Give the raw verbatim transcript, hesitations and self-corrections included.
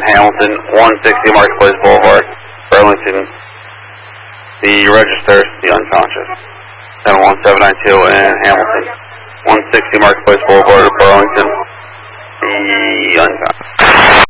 Hamilton, one sixty Marketplace Boulevard, Burlington. The register, the unconscious. seven one seven nine two in Hamilton, one sixty Marketplace Boulevard, Burlington. The unconscious.